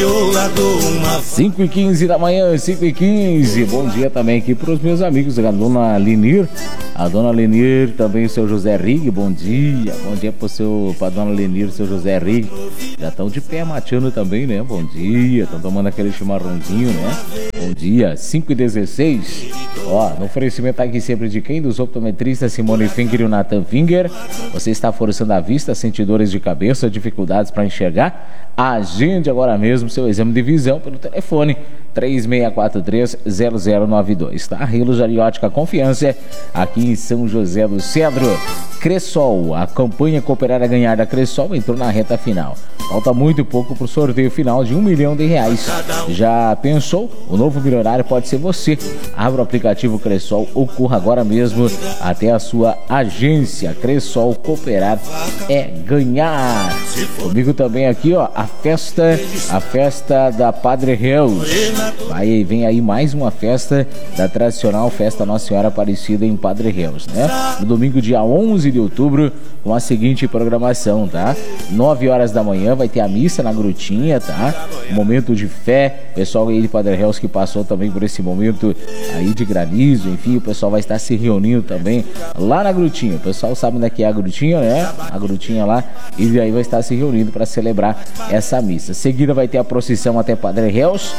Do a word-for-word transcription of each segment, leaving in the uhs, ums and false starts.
cinco e quinze da manhã, cinco e quinze. Bom dia também aqui para os meus amigos, a dona Lenir, a dona Lenir, também o seu José Rig, bom dia. Bom dia para seu, para dona Lenir, o seu José Rig. Já estão de pé mateando também, né? Bom dia, estão tomando aquele chimarrãozinho, né? Bom dia, cinco e dezesseis. Ó, no oferecimento aqui sempre de quem? Dos optometristas Simone Finger e o Nathan Finger. Você está forçando a vista, sente dores de cabeça, dificuldades para enxergar? Agende agora mesmo seu exame de visão pelo telefone três seis quatro três, zero zero nove dois, tá? Rilo Jariótica Confiança, aqui em São José do Cedro. Cressol, a campanha Cooperar a Ganhar da Cressol entrou na reta final. Falta muito pouco para o sorteio final de um milhão de reais. Já pensou? O novo milionário pode ser você. Abra o aplicativo Cressol, ocorra agora mesmo até a sua agência. Cressol, Cooperar é ganhar. Comigo também aqui, ó, a festa, a festa da Padre Reus. Vai, vem aí mais uma festa da tradicional festa Nossa Senhora Aparecida em Padre Reus, né? No domingo, dia onze de outubro, com a seguinte programação, tá? nove horas da manhã vai ter a missa na Grutinha, tá? Momento de fé, pessoal aí de Padre Reus que passou também por esse momento aí de granizo, enfim, o pessoal vai estar se reunindo também lá na Grutinha. O pessoal sabe onde é que é a Grutinha, né? A Grutinha lá, e aí vai estar se reunindo para celebrar essa missa. Seguida vai ter a procissão até Padre Reus.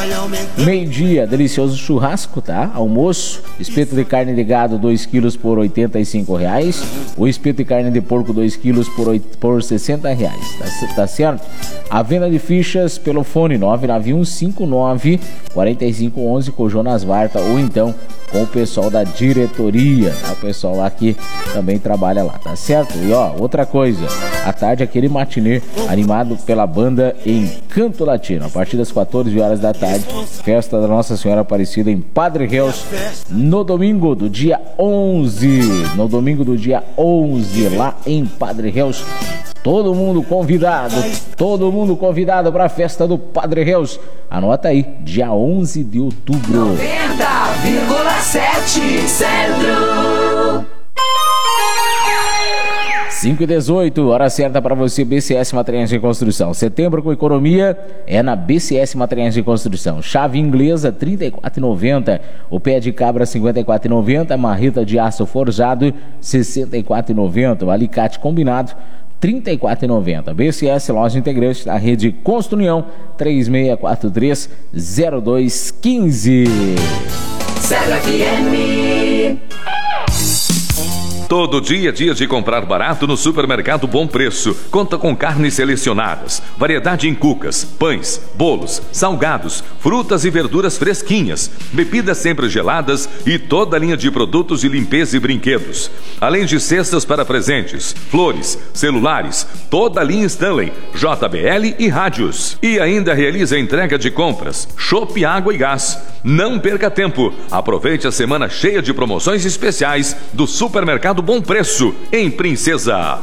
Meio-dia, delicioso churrasco, tá? Almoço, espeto de carne de gado dois quilos por oitenta e cinco reais. O espeto de carne de porco dois quilos por, por sessenta reais, tá, tá certo? A venda de fichas pelo fone nove nove um cinco nove quatro cinco um um com o Jonas Varta, ou então com o pessoal da diretoria, tá? O pessoal lá que também trabalha lá, tá certo? E ó, outra coisa, à tarde aquele matinê animado pela banda Encanto Latino, a partir das quatorze horas da tarde, festa da Nossa Senhora Aparecida em Padre Reus, no domingo do dia onze, no domingo do dia onze, lá em Padre Reus. Todo mundo convidado, todo mundo convidado para a festa do Padre Reus. Anota aí, dia onze de outubro. noventa vírgula sete Centro. cinco e dezoito, hora certa para você, B C S Materiais de Construção. Setembro com economia é na B C S Materiais de Construção. Chave inglesa trinta e quatro reais e noventa centavos, o pé de cabra cinquenta e quatro reais e noventa centavos, marreta de aço forjado sessenta e quatro reais e noventa centavos, alicate combinado trinta e quatro reais e noventa centavos. B C S Loja Integrante da rede Construião três seis quatro três, zero dois um cinco. Zero F M. Todo dia é dia de comprar barato no Supermercado Bom Preço. Conta com carnes selecionadas, variedade em cucas, pães, bolos, salgados, frutas e verduras fresquinhas, bebidas sempre geladas e toda a linha de produtos de limpeza e brinquedos. Além de cestas para presentes, flores, celulares, toda a linha Stanley, J B L e rádios. E ainda realiza a entrega de compras, chopp, água e gás. Não perca tempo. Aproveite a semana cheia de promoções especiais do Supermercado Bom Preço, em Princesa.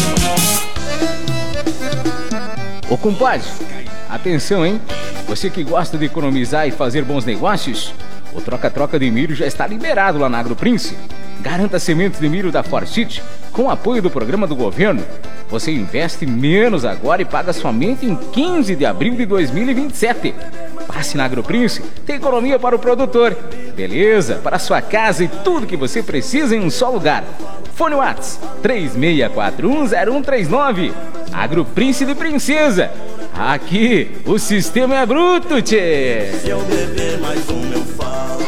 Ô compadre, atenção, hein? Você que gosta de economizar e fazer bons negócios, o troca-troca de milho já está liberado lá na AgroPrince. Garanta sementes de milho da Forsyth com apoio do programa do governo. Você investe menos agora e paga somente em quinze de abril de dois mil e vinte e sete. Passe na AgroPrince, tem economia para o produtor, beleza, para a sua casa e tudo que você precisa em um só lugar. Fone WhatsApp três seis quatro um zero um três nove. AgroPrince de Princesa. Aqui o sistema é bruto, tchê. Se eu beber mais um, eu falo.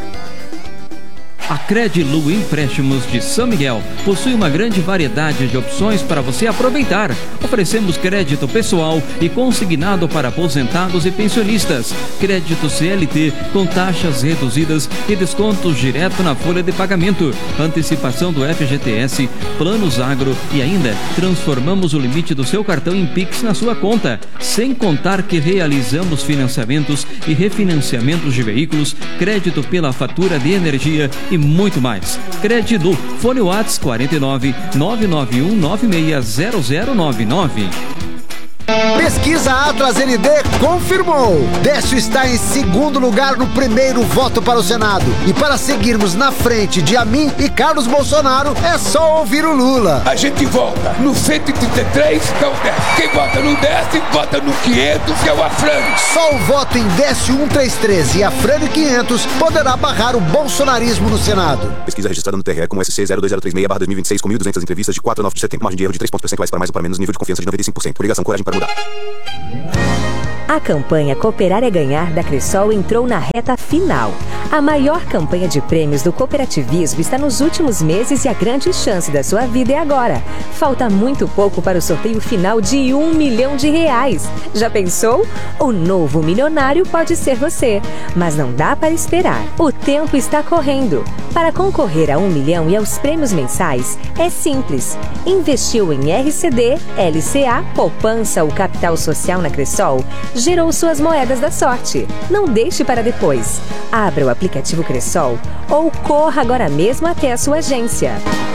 A Credilu Empréstimos de São Miguel possui uma grande variedade de opções para você aproveitar. Oferecemos crédito pessoal e consignado para aposentados e pensionistas, crédito C L T com taxas reduzidas e descontos direto na folha de pagamento, antecipação do F G T S, planos agro e ainda transformamos o limite do seu cartão em Pix na sua conta, sem contar que realizamos financiamentos e refinanciamentos de veículos, crédito pela fatura de energia e muito mais. Credilu, fone WhatsApp quarenta e nove, nove nove um nove seis zero zero nove nove. Pesquisa Atlas N D confirmou. Décio está em segundo lugar no primeiro voto para o Senado. E para seguirmos na frente de Amin e Carlos Bolsonaro, é só ouvir o Lula. A gente volta no cento e trinta e três, que é o Décio. Quem vota no Décio, vota no quinhentos, que é o Afrânio. Só o voto em Décio cento e trinta e três e Afrânio quinhentos poderá barrar o bolsonarismo no Senado. Pesquisa registrada no T R E com S C zero dois zero três seis barra dois mil e vinte e seis com mil e duzentas entrevistas de quatro a nove de setembro. Margem de erro de três pontos percentuais para mais ou para menos, nível de confiança de noventa e cinco por cento. Ligação Coragem para mudar. A campanha Cooperar é Ganhar da Cressol entrou na reta final. A maior campanha de prêmios do cooperativismo está nos últimos meses e a grande chance da sua vida é agora. Falta muito pouco para o sorteio final de um milhão de reais. Já pensou? O novo milionário pode ser você. Mas não dá para esperar. O tempo está correndo. Para concorrer a um milhão e aos prêmios mensais, é simples. Investiu em R C D, L C A, poupança ou capital social na Cressol, gerou suas moedas da sorte. Não deixe para depois. Abra o aplicativo Cressol ou corra agora mesmo até a sua agência.